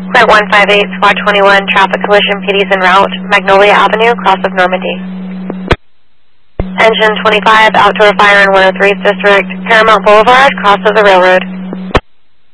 Flight 158, Squad 21, traffic collision, PD's en route, Magnolia Avenue, cross of Normandy. Engine 25, outdoor fire in 103's district, Paramount Boulevard, cross of the railroad.